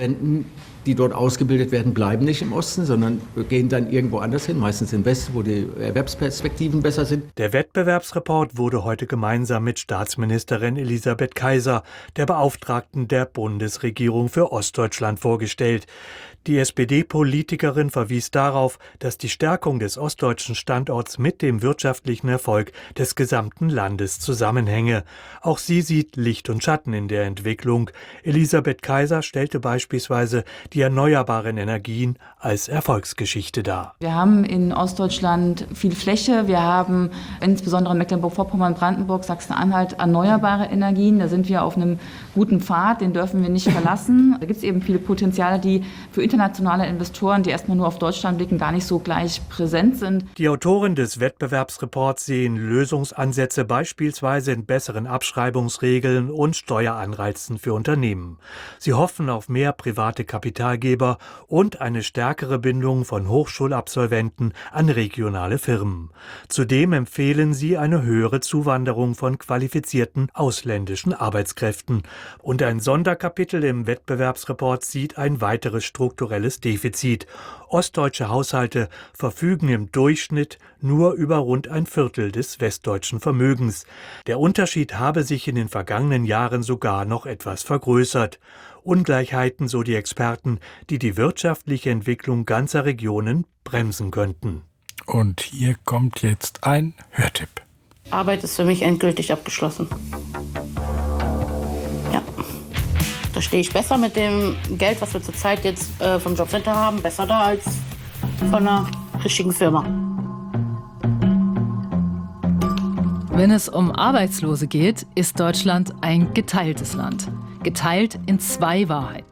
Studenten, die dort ausgebildet werden, bleiben nicht im Osten, sondern gehen dann irgendwo anders hin, meistens in Westen, wo die Erwerbsperspektiven besser sind. Der Wettbewerbsreport wurde heute gemeinsam mit Staatsministerin Elisabeth Kaiser, der Beauftragten der Bundesregierung für Ostdeutschland, vorgestellt. Die SPD-Politikerin verwies darauf, dass die Stärkung des ostdeutschen Standorts mit dem wirtschaftlichen Erfolg des gesamten Landes zusammenhänge. Auch sie sieht Licht und Schatten in der Entwicklung. Elisabeth Kaiser stellte beispielsweise die erneuerbaren Energien als Erfolgsgeschichte dar. Wir haben in Ostdeutschland viel Fläche. Wir haben insbesondere in Mecklenburg-Vorpommern, Brandenburg, Sachsen-Anhalt erneuerbare Energien. Da sind wir auf einem guten Pfad, den dürfen wir nicht verlassen. Da gibt es eben viele Potenziale, die für internationale Investoren, die erstmal nur auf Deutschland blicken, gar nicht so gleich präsent sind. Die Autoren des Wettbewerbsreports sehen Lösungsansätze beispielsweise in besseren Abschreibungsregeln und Steueranreizen für Unternehmen. Sie hoffen auf mehr private Kapitalgeber und eine stärkere Bindung von Hochschulabsolventen an regionale Firmen. Zudem empfehlen sie eine höhere Zuwanderung von qualifizierten ausländischen Arbeitskräften. Und ein Sonderkapitel im Wettbewerbsreport sieht ein weiteres strukturelles Defizit. Ostdeutsche Haushalte verfügen im Durchschnitt nur über rund ein Viertel des westdeutschen Vermögens. Der Unterschied habe sich in den vergangenen Jahren sogar noch etwas vergrößert. Ungleichheiten, so die Experten, die die wirtschaftliche Entwicklung ganzer Regionen bremsen könnten. Und hier kommt jetzt ein Hörtipp. Arbeit ist für mich endgültig abgeschlossen. Ja, da stehe ich besser mit dem Geld, was wir zurzeit jetzt vom Jobcenter haben, besser da als von einer richtigen Firma. Wenn es um Arbeitslose geht, ist Deutschland ein geteiltes Land. Geteilt in zwei Wahrheiten.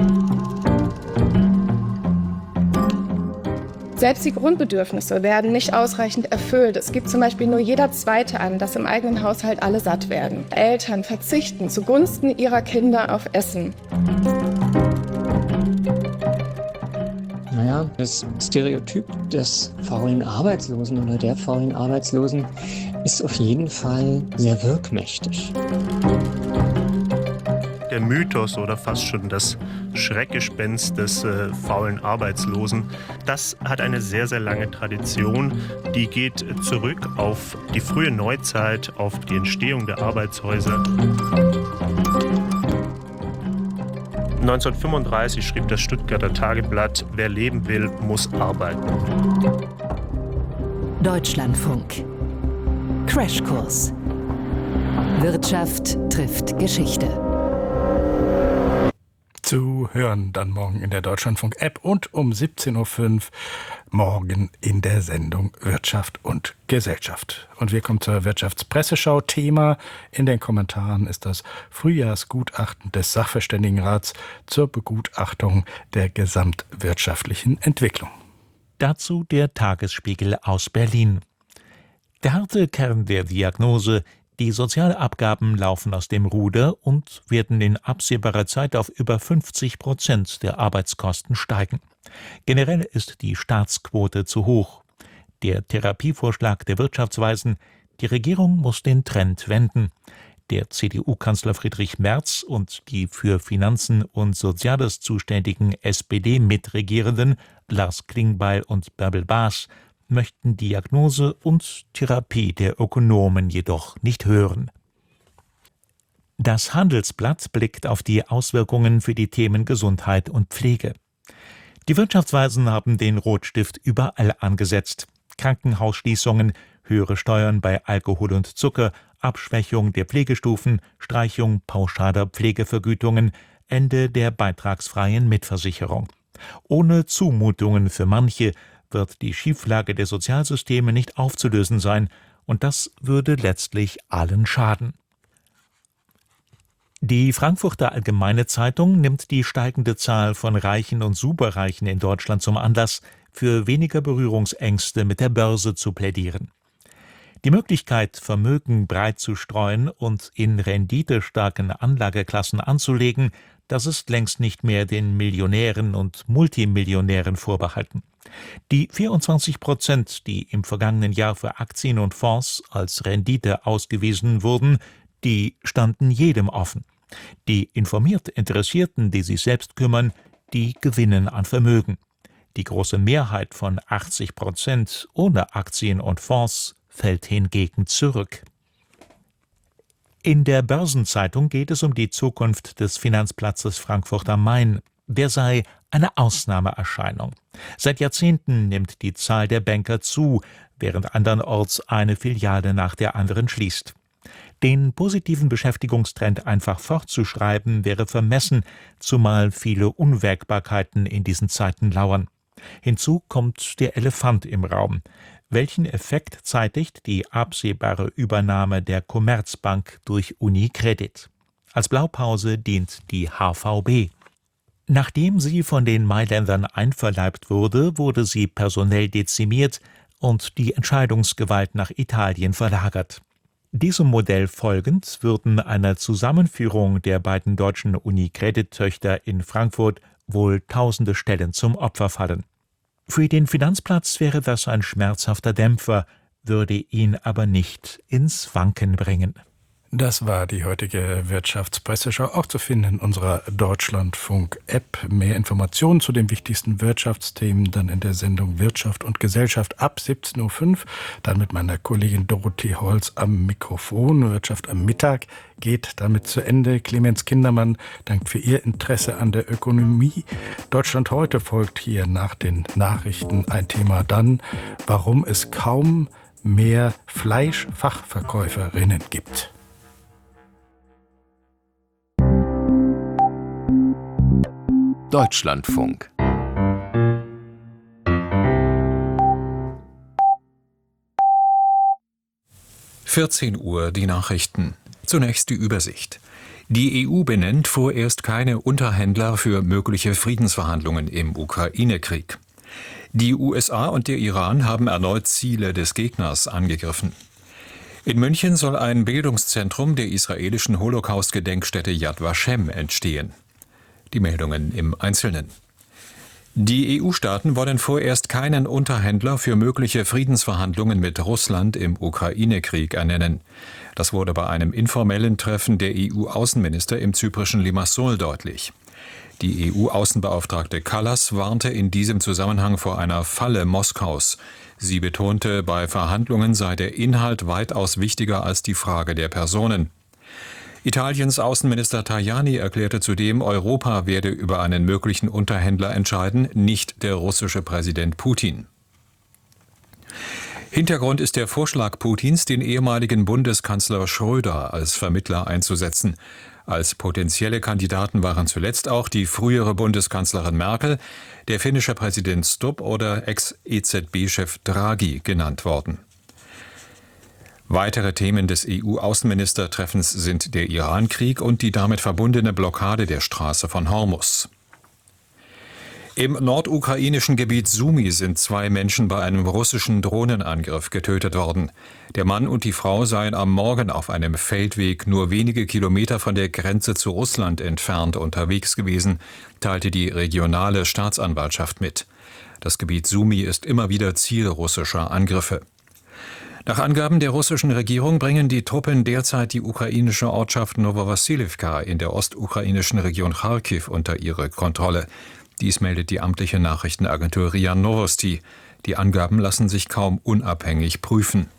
Selbst die Grundbedürfnisse werden nicht ausreichend erfüllt. Es gibt zum Beispiel nur jeder Zweite an, dass im eigenen Haushalt alle satt werden. Eltern verzichten zugunsten ihrer Kinder auf Essen. Naja, das Stereotyp des faulen Arbeitslosen oder der faulen Arbeitslosen ist auf jeden Fall sehr wirkmächtig. Der Mythos oder fast schon das Schreckgespenst des faulen Arbeitslosen, das hat eine sehr, sehr lange Tradition. Die geht zurück auf die frühe Neuzeit, auf die Entstehung der Arbeitshäuser. 1935 schrieb das Stuttgarter Tageblatt: Wer leben will, muss arbeiten. Deutschlandfunk. Crashkurs. Wirtschaft trifft Geschichte. Zu hören dann morgen in der Deutschlandfunk-App und um 17.05 Uhr morgen in der Sendung Wirtschaft und Gesellschaft. Und wir kommen zur Wirtschaftspresseschau. Thema in den Kommentaren ist das Frühjahrsgutachten des Sachverständigenrats zur Begutachtung der gesamtwirtschaftlichen Entwicklung. Dazu der Tagesspiegel aus Berlin. Der harte Kern der Diagnose: Die Sozialabgaben laufen aus dem Ruder und werden in absehbarer Zeit auf über 50% der Arbeitskosten steigen. Generell ist die Staatsquote zu hoch. Der Therapievorschlag der Wirtschaftsweisen: Die Regierung muss den Trend wenden. Der CDU-Kanzler Friedrich Merz und die für Finanzen und Soziales zuständigen SPD-Mitregierenden Lars Klingbeil und Bärbel Baas möchten Diagnose und Therapie der Ökonomen jedoch nicht hören. Das Handelsblatt blickt auf die Auswirkungen für die Themen Gesundheit und Pflege. Die Wirtschaftsweisen haben den Rotstift überall angesetzt. Krankenhausschließungen, höhere Steuern bei Alkohol und Zucker, Abschwächung der Pflegestufen, Streichung pauschaler Pflegevergütungen, Ende der beitragsfreien Mitversicherung. Ohne Zumutungen für manche wird die Schieflage der Sozialsysteme nicht aufzulösen sein, und das würde letztlich allen schaden. Die Frankfurter Allgemeine Zeitung nimmt die steigende Zahl von Reichen und Superreichen in Deutschland zum Anlass, für weniger Berührungsängste mit der Börse zu plädieren. Die Möglichkeit, Vermögen breit zu streuen und in renditestarken Anlageklassen anzulegen, das ist längst nicht mehr den Millionären und Multimillionären vorbehalten. Die 24%, die im vergangenen Jahr für Aktien und Fonds als Rendite ausgewiesen wurden, die standen jedem offen. Die informiert Interessierten, die sich selbst kümmern, die gewinnen an Vermögen. Die große Mehrheit von 80% ohne Aktien und Fonds fällt hingegen zurück. In der Börsenzeitung geht es um die Zukunft des Finanzplatzes Frankfurt am Main. Der sei eine Ausnahmeerscheinung. Seit Jahrzehnten nimmt die Zahl der Banker zu, während andernorts eine Filiale nach der anderen schließt. Den positiven Beschäftigungstrend einfach fortzuschreiben, wäre vermessen, zumal viele Unwägbarkeiten in diesen Zeiten lauern. Hinzu kommt der Elefant im Raum. Welchen Effekt zeitigt die absehbare Übernahme der Commerzbank durch UniCredit? Als Blaupause dient die HVB. Nachdem sie von den Mailändern einverleibt wurde, wurde sie personell dezimiert und die Entscheidungsgewalt nach Italien verlagert. Diesem Modell folgend würden einer Zusammenführung der beiden deutschen UniCredit-Töchter in Frankfurt wohl tausende Stellen zum Opfer fallen. Für den Finanzplatz wäre das ein schmerzhafter Dämpfer, würde ihn aber nicht ins Wanken bringen. Das war die heutige Wirtschaftspresseschau, auch zu finden in unserer Deutschlandfunk-App. Mehr Informationen zu den wichtigsten Wirtschaftsthemen dann in der Sendung Wirtschaft und Gesellschaft ab 17.05 Uhr. Dann mit meiner Kollegin Dorothee Holz am Mikrofon. Wirtschaft am Mittag geht damit zu Ende. Clemens Kindermann dankt für Ihr Interesse an der Ökonomie. Deutschland heute folgt hier nach den Nachrichten ein Thema dann, warum es kaum mehr Fleischfachverkäuferinnen gibt. Deutschlandfunk. (14 Uhr) die Nachrichten. Zunächst die Übersicht. Die EU benennt vorerst keine Unterhändler für mögliche Friedensverhandlungen im Ukraine-Krieg. Die USA und der Iran haben erneut Ziele des Gegners angegriffen. In München soll ein Bildungszentrum der israelischen Holocaust-Gedenkstätte Yad Vashem entstehen. Die Meldungen im Einzelnen. Die EU-Staaten wollen vorerst keinen Unterhändler für mögliche Friedensverhandlungen mit Russland im Ukraine-Krieg ernennen. Das wurde bei einem informellen Treffen der EU-Außenminister im zyprischen Limassol deutlich. Die EU-Außenbeauftragte Kallas warnte in diesem Zusammenhang vor einer Falle Moskaus. Sie betonte, bei Verhandlungen sei der Inhalt weitaus wichtiger als die Frage der Personen. Italiens Außenminister Tajani erklärte zudem, Europa werde über einen möglichen Unterhändler entscheiden, nicht der russische Präsident Putin. Hintergrund ist der Vorschlag Putins, den ehemaligen Bundeskanzler Schröder als Vermittler einzusetzen. Als potenzielle Kandidaten waren zuletzt auch die frühere Bundeskanzlerin Merkel, der finnische Präsident Stubb oder Ex-EZB-Chef Draghi genannt worden. Weitere Themen des EU-Außenministertreffens sind der Iran-Krieg und die damit verbundene Blockade der Straße von Hormuz. Im nordukrainischen Gebiet Sumy sind 2 Menschen bei einem russischen Drohnenangriff getötet worden. Der Mann und die Frau seien am Morgen auf einem Feldweg nur wenige Kilometer von der Grenze zu Russland entfernt unterwegs gewesen, teilte die regionale Staatsanwaltschaft mit. Das Gebiet Sumy ist immer wieder Ziel russischer Angriffe. Nach Angaben der russischen Regierung bringen die Truppen derzeit die ukrainische Ortschaft Nowowassilivka in der ostukrainischen Region Charkiw unter ihre Kontrolle. Dies meldet die amtliche Nachrichtenagentur RIA Novosti. Die Angaben lassen sich kaum unabhängig prüfen.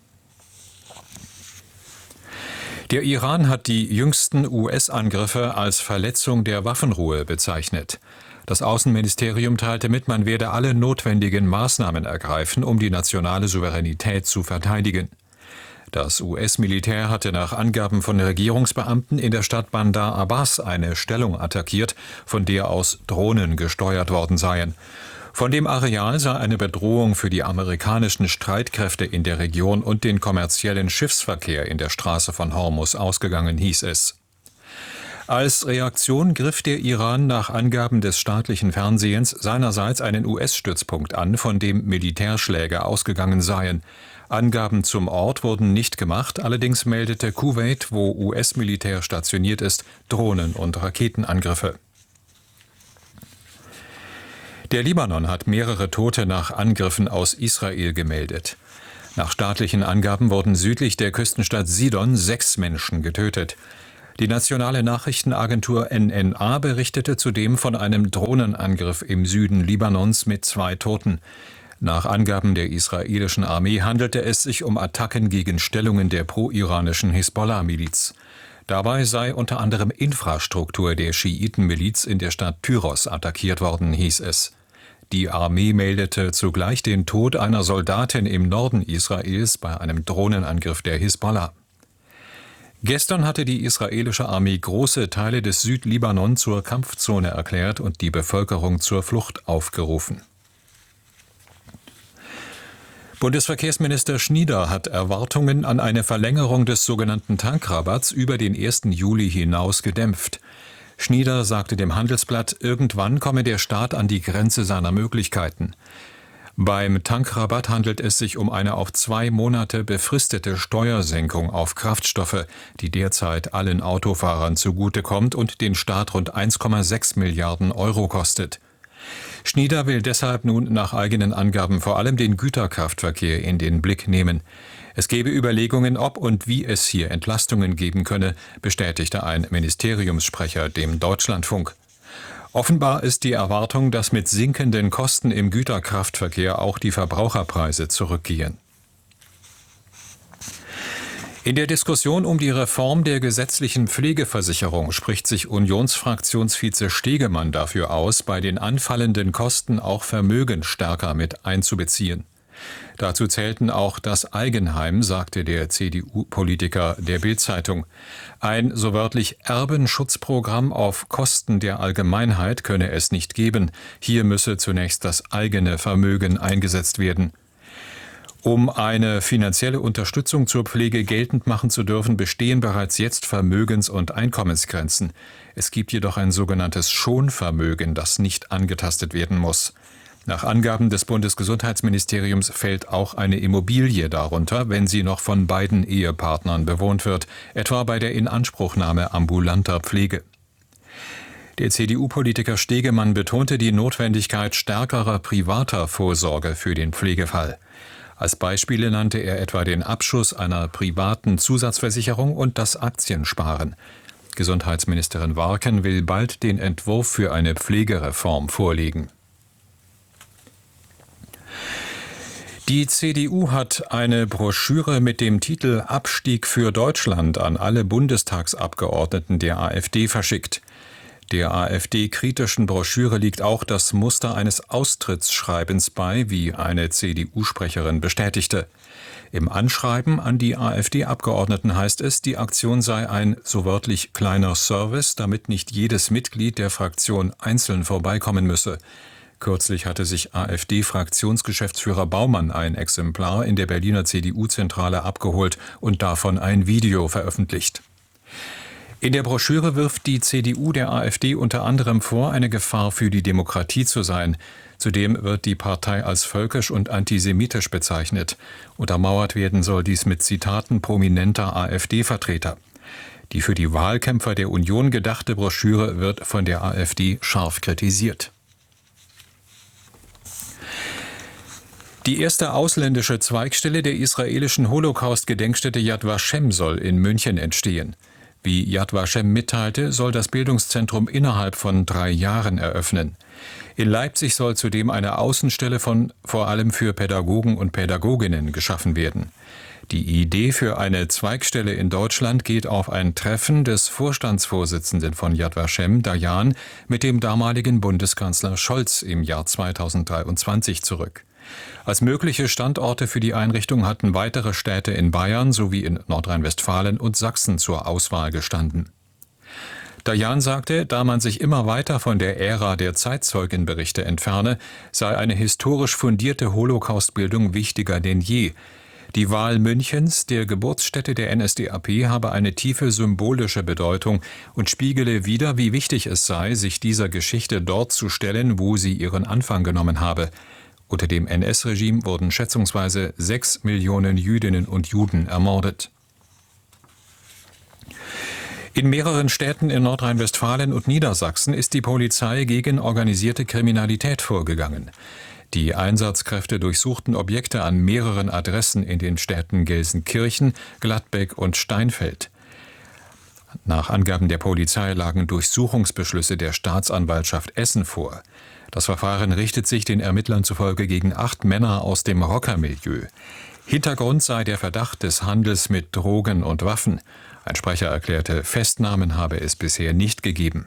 Der Iran hat die jüngsten US-Angriffe als Verletzung der Waffenruhe bezeichnet. Das Außenministerium teilte mit, man werde alle notwendigen Maßnahmen ergreifen, um die nationale Souveränität zu verteidigen. Das US-Militär hatte nach Angaben von Regierungsbeamten in der Stadt Bandar Abbas eine Stellung attackiert, von der aus Drohnen gesteuert worden seien. Von dem Areal sei eine Bedrohung für die amerikanischen Streitkräfte in der Region und den kommerziellen Schiffsverkehr in der Straße von Hormuz ausgegangen, hieß es. Als Reaktion griff der Iran nach Angaben des staatlichen Fernsehens seinerseits einen US-Stützpunkt an, von dem Militärschläge ausgegangen seien. Angaben zum Ort wurden nicht gemacht, allerdings meldete Kuwait, wo US-Militär stationiert ist, Drohnen- und Raketenangriffe. Der Libanon hat mehrere Tote nach Angriffen aus Israel gemeldet. Nach staatlichen Angaben wurden südlich der Küstenstadt Sidon 6 Menschen getötet. Die nationale Nachrichtenagentur NNA berichtete zudem von einem Drohnenangriff im Süden Libanons mit 2 Toten. Nach Angaben der israelischen Armee handelte es sich um Attacken gegen Stellungen der pro-iranischen Hisbollah-Miliz. Dabei sei unter anderem Infrastruktur der Schiitenmiliz in der Stadt Tyros attackiert worden, hieß es. Die Armee meldete zugleich den Tod einer Soldatin im Norden Israels bei einem Drohnenangriff der Hisbollah. Gestern hatte die israelische Armee große Teile des Südlibanon zur Kampfzone erklärt und die Bevölkerung zur Flucht aufgerufen. Bundesverkehrsminister Schnieder hat Erwartungen an eine Verlängerung des sogenannten Tankrabatts über den 1. Juli hinaus gedämpft. Schnieder sagte dem Handelsblatt, irgendwann komme der Staat an die Grenze seiner Möglichkeiten. Beim Tankrabatt handelt es sich um eine auf 2 Monate befristete Steuersenkung auf Kraftstoffe, die derzeit allen Autofahrern zugutekommt und den Staat rund 1,6 Milliarden Euro kostet. Schnieder will deshalb nun nach eigenen Angaben vor allem den Güterkraftverkehr in den Blick nehmen. Es gebe Überlegungen, ob und wie es hier Entlastungen geben könne, bestätigte ein Ministeriumssprecher dem Deutschlandfunk. Offenbar ist die Erwartung, dass mit sinkenden Kosten im Güterkraftverkehr auch die Verbraucherpreise zurückgehen. In der Diskussion um die Reform der gesetzlichen Pflegeversicherung spricht sich Unionsfraktionsvize Stegemann dafür aus, bei den anfallenden Kosten auch Vermögen stärker mit einzubeziehen. Dazu zählten auch das Eigenheim, sagte der CDU-Politiker der Bild-Zeitung. Ein so wörtlich Erbenschutzprogramm auf Kosten der Allgemeinheit könne es nicht geben. Hier müsse zunächst das eigene Vermögen eingesetzt werden. Um eine finanzielle Unterstützung zur Pflege geltend machen zu dürfen, bestehen bereits jetzt Vermögens- und Einkommensgrenzen. Es gibt jedoch ein sogenanntes Schonvermögen, das nicht angetastet werden muss. Nach Angaben des Bundesgesundheitsministeriums fällt auch eine Immobilie darunter, wenn sie noch von beiden Ehepartnern bewohnt wird, etwa bei der Inanspruchnahme ambulanter Pflege. Der CDU-Politiker Stegemann betonte die Notwendigkeit stärkerer privater Vorsorge für den Pflegefall. Als Beispiele nannte er etwa den Abschuss einer privaten Zusatzversicherung und das Aktiensparen. Gesundheitsministerin Warken will bald den Entwurf für eine Pflegereform vorlegen. Die CDU hat eine Broschüre mit dem Titel »Abstieg für Deutschland« an alle Bundestagsabgeordneten der AfD verschickt. Der AfD-kritischen Broschüre liegt auch das Muster eines Austrittsschreibens bei, wie eine CDU-Sprecherin bestätigte. Im Anschreiben an die AfD-Abgeordneten heißt es, die Aktion sei ein so wörtlich kleiner Service, damit nicht jedes Mitglied der Fraktion einzeln vorbeikommen müsse. Kürzlich hatte sich AfD-Fraktionsgeschäftsführer Baumann ein Exemplar in der Berliner CDU-Zentrale abgeholt und davon ein Video veröffentlicht. In der Broschüre wirft die CDU der AfD unter anderem vor, eine Gefahr für die Demokratie zu sein. Zudem wird die Partei als völkisch und antisemitisch bezeichnet. Untermauert werden soll dies mit Zitaten prominenter AfD-Vertreter. Die für die Wahlkämpfer der Union gedachte Broschüre wird von der AfD scharf kritisiert. Die erste ausländische Zweigstelle der israelischen Holocaust-Gedenkstätte Yad Vashem soll in München entstehen. Wie Yad Vashem mitteilte, soll das Bildungszentrum innerhalb von 3 Jahren eröffnen. In Leipzig soll zudem eine Außenstelle vor allem für Pädagogen und Pädagoginnen geschaffen werden. Die Idee für eine Zweigstelle in Deutschland geht auf ein Treffen des Vorstandsvorsitzenden von Yad Vashem, Dayan, mit dem damaligen Bundeskanzler Scholz im Jahr 2023 zurück. Als mögliche Standorte für die Einrichtung hatten weitere Städte in Bayern sowie in Nordrhein-Westfalen und Sachsen zur Auswahl gestanden. Dayan sagte, da man sich immer weiter von der Ära der Zeitzeugenberichte entferne, sei eine historisch fundierte Holocaustbildung wichtiger denn je. Die Wahl Münchens, der Geburtsstätte der NSDAP, habe eine tiefe symbolische Bedeutung und spiegele wider, wie wichtig es sei, sich dieser Geschichte dort zu stellen, wo sie ihren Anfang genommen habe. Unter dem NS-Regime wurden schätzungsweise 6 Millionen Jüdinnen und Juden ermordet. In mehreren Städten in Nordrhein-Westfalen und Niedersachsen ist die Polizei gegen organisierte Kriminalität vorgegangen. Die Einsatzkräfte durchsuchten Objekte an mehreren Adressen in den Städten Gelsenkirchen, Gladbeck und Steinfeld. Nach Angaben der Polizei lagen Durchsuchungsbeschlüsse der Staatsanwaltschaft Essen vor. Das Verfahren richtet sich den Ermittlern zufolge gegen 8 Männer aus dem Rockermilieu. Hintergrund sei der Verdacht des Handels mit Drogen und Waffen. Ein Sprecher erklärte, Festnahmen habe es bisher nicht gegeben.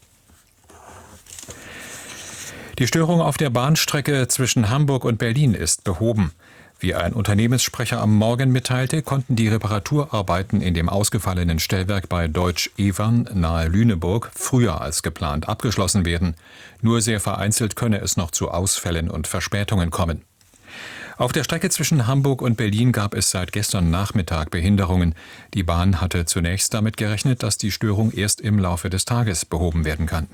Die Störung auf der Bahnstrecke zwischen Hamburg und Berlin ist behoben. Wie ein Unternehmenssprecher am Morgen mitteilte, konnten die Reparaturarbeiten in dem ausgefallenen Stellwerk bei Deutsch-Evern nahe Lüneburg früher als geplant abgeschlossen werden. Nur sehr vereinzelt könne es noch zu Ausfällen und Verspätungen kommen. Auf der Strecke zwischen Hamburg und Berlin gab es seit gestern Nachmittag Behinderungen. Die Bahn hatte zunächst damit gerechnet, dass die Störung erst im Laufe des Tages behoben werden kann.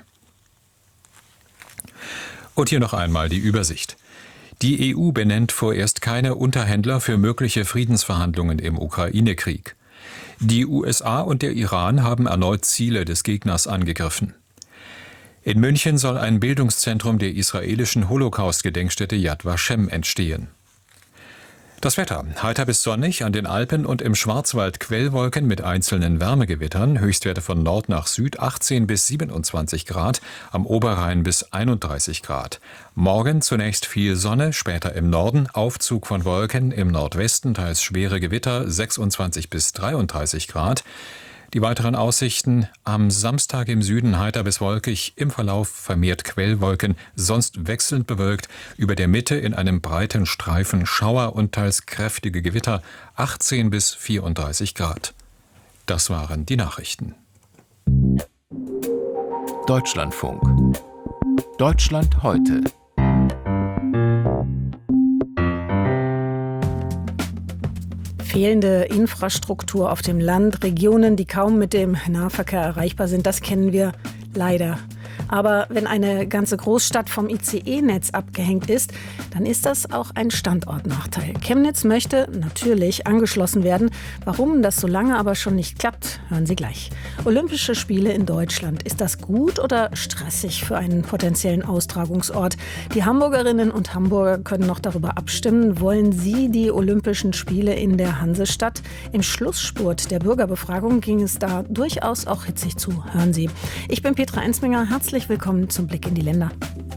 Und hier noch einmal die Übersicht. Die EU benennt vorerst keine Unterhändler für mögliche Friedensverhandlungen im Ukraine-Krieg. Die USA und der Iran haben erneut Ziele des Gegners angegriffen. In München soll ein Bildungszentrum der israelischen Holocaust-Gedenkstätte Yad Vashem entstehen. Das Wetter: heiter bis sonnig, an den Alpen und im Schwarzwald Quellwolken mit einzelnen Wärmegewittern, Höchstwerte von Nord nach Süd 18 bis 27 Grad, am Oberrhein bis 31 Grad. Morgen zunächst viel Sonne, später im Norden Aufzug von Wolken, im Nordwesten teils schwere Gewitter 26 bis 33 Grad. Die weiteren Aussichten: am Samstag im Süden heiter bis wolkig, im Verlauf vermehrt Quellwolken, sonst wechselnd bewölkt, über der Mitte in einem breiten Streifen Schauer und teils kräftige Gewitter, 18 bis 34 Grad. Das waren die Nachrichten. Deutschlandfunk. Deutschland heute. Fehlende Infrastruktur auf dem Land, Regionen, die kaum mit dem Nahverkehr erreichbar sind, das kennen wir leider. Aber wenn eine ganze Großstadt vom ICE-Netz abgehängt ist, dann ist das auch ein Standortnachteil. Chemnitz möchte natürlich angeschlossen werden. Warum das so lange aber schon nicht klappt, hören Sie gleich. Olympische Spiele in Deutschland. Ist das gut oder stressig für einen potenziellen Austragungsort? Die Hamburgerinnen und Hamburger können noch darüber abstimmen. Wollen sie die Olympischen Spiele in der Hansestadt? Im Schlussspurt der Bürgerbefragung ging es da durchaus auch hitzig zu. Hören Sie. Ich bin Petra Ensminger. Herzlich willkommen zum Blick in die Länder.